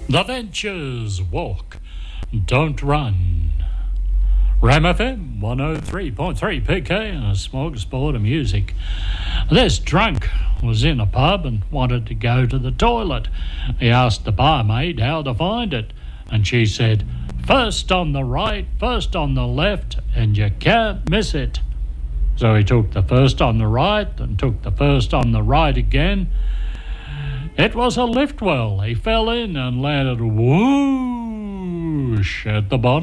The Ventures Walk, Don't Run. Ram FM 103.3 PK, and a smorgasbord of music. This drunk was in a pub and wanted to go to the toilet. He asked the barmaid how to find it, and she said, first on the right, first on the left, and you can't miss it. So he took the first on the right and took the first on the right again. It was a lift well. He fell in and landed whoosh at the bottom.